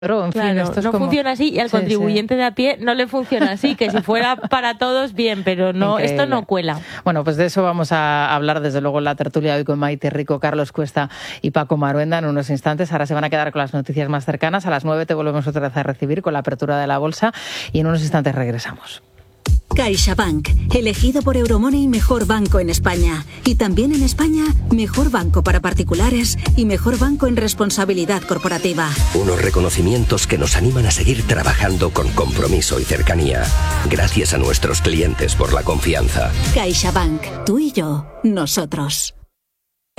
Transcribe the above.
Pero, en fin, Claro, esto es no como... funciona así y al contribuyente de a pie no le funciona así, que si fuera para todos, bien, pero no, Increíble. esto no cuela. Bueno, pues de eso vamos a hablar desde luego en la tertulia hoy con Maite Rico, Carlos Cuesta y Paco Maruenda en unos instantes. Ahora se van a quedar con las noticias más cercanas. A las 9 te volvemos otra vez a recibir con la apertura de la bolsa y en unos instantes regresamos. CaixaBank, elegido por Euromoney mejor banco en España. Y también en España, mejor banco para particulares y mejor banco en responsabilidad corporativa. Unos reconocimientos que nos animan a seguir trabajando con compromiso y cercanía. Gracias a nuestros clientes por la confianza. CaixaBank, tú y yo, nosotros.